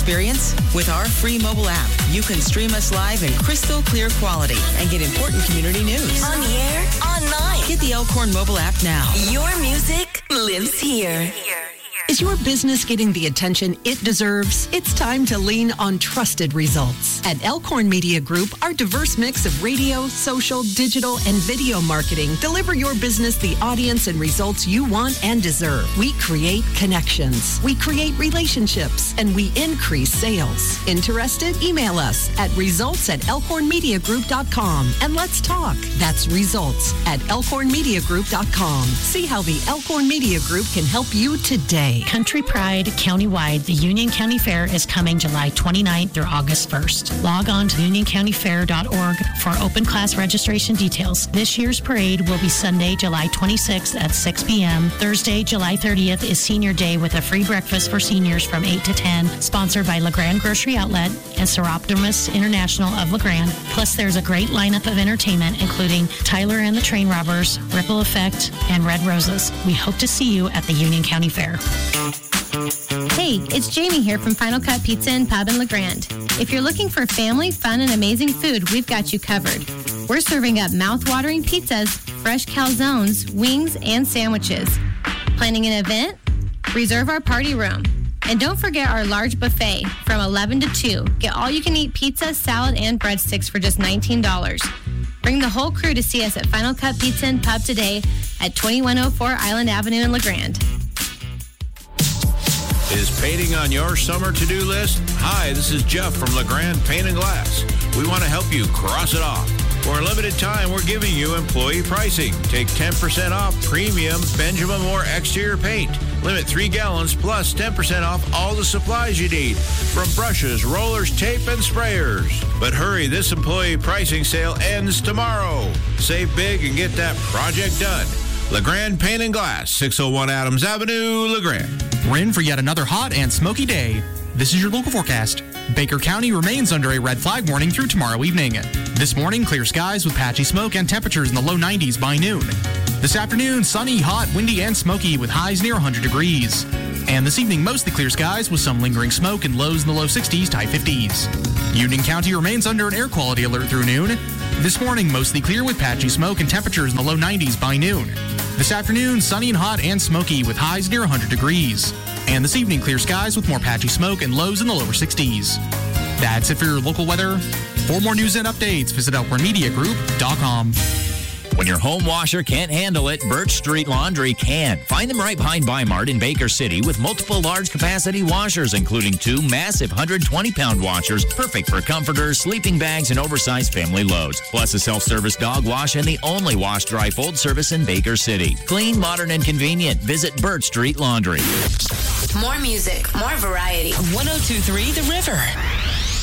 experience? With our free mobile app, you can stream us live in crystal clear quality and get important community news. On the air, online. Get the Elkhorn mobile app now. Your music lives here. Is your business getting the attention it deserves? It's time to lean on trusted results. At Elkhorn Media Group, our diverse mix of radio, social, digital, and video marketing deliver your business the audience and results you want and deserve. We create connections, we create relationships, and we increase sales. Interested? Email us at results@elkhornmediagroup.com and let's talk. That's results@elkhornmediagroup.com. See how the Elkhorn Media Group can help you today. Country Pride countywide, the Union County Fair is coming July 29th through August 1st. Log on to unioncountyfair.org for open class registration details. This year's parade will be Sunday, July 26th at 6 p.m. Thursday, July 30th is Senior Day with a free breakfast for seniors from 8 to 10, sponsored by LeGrand Grocery Outlet and Seroptimus International of LeGrand. Plus, there's a great lineup of entertainment, including Tyler and the Train Robbers, Ripple Effect, and Red Roses. We hope to see you at the Union County Fair. Hey, it's Jamie here from Final Cut Pizza and Pub in LeGrand. If you're looking for family, fun, and amazing food, we've got you covered. We're serving up mouth-watering pizzas, fresh calzones, wings, and sandwiches. Planning an event? Reserve our party room. And don't forget our large buffet from 11 to 2. Get all-you-can-eat pizza, salad, and breadsticks for just $19. Bring the whole crew to see us at Final Cut Pizza and Pub today at 2104 Island Avenue in LeGrand. Is painting on your summer to-do list? Hi, this is Jeff from LeGrand Paint and Glass. We want to help you cross it off. For a limited time, we're giving you employee pricing. Take 10% off premium Benjamin Moore exterior paint. Limit 3 gallons plus 10% off all the supplies you need, from brushes, rollers, tape, and sprayers. But hurry, this employee pricing sale ends tomorrow. Save big and get that project done. LeGrand Paint and Glass, 601 Adams Avenue, LeGrand. We're in for yet another hot and smoky day. This is your local forecast. Baker County remains under a red flag warning through tomorrow evening. This morning, clear skies with patchy smoke and temperatures in the low 90s by noon. This afternoon, sunny, hot, windy, and smoky with highs near 100 degrees. And this evening, mostly clear skies with some lingering smoke and lows in the low 60s to high 50s. Union County remains under an air quality alert through noon. This morning, mostly clear with patchy smoke and temperatures in the low 90s by noon. This afternoon, sunny and hot and smoky with highs near 100 degrees. And this evening, clear skies with more patchy smoke and lows in the lower 60s. That's it for your local weather. For more news and updates, visit ElkhornMediaGroup.com. When your home washer can't handle it, Birch Street Laundry can. Find them right behind Bi-Mart in Baker City with multiple large capacity washers, including 2 massive 120-pound washers, perfect for comforters, sleeping bags, and oversized family loads. Plus a self-service dog wash and the only wash, dry, fold service in Baker City. Clean, modern, and convenient. Visit Birch Street Laundry. More music, more variety. 102.3 The River.